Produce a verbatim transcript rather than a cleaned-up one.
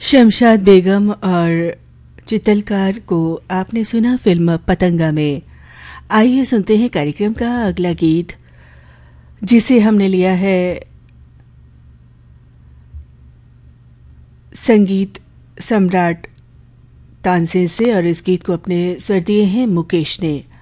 शमशाद बेगम और चितलकार को आपने सुना फिल्म पतंगा में। आइए सुनते हैं कार्यक्रम का अगला गीत, जिसे हमने लिया है संगीत सम्राट तानसेन से, और इस गीत को अपने स्वर दिए हैं मुकेश ने।